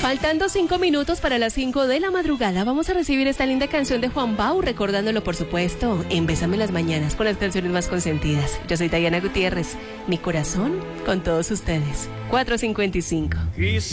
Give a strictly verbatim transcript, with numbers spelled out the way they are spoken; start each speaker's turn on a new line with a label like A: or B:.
A: Faltando cinco minutos para las cinco de la madrugada, vamos a recibir esta linda canción de Juan Bau, recordándolo, por supuesto, en Bésame las Mañanas, con las canciones más consentidas. Yo soy Diana Gutiérrez, mi corazón con todos ustedes. cuatro cincuenta y cinco.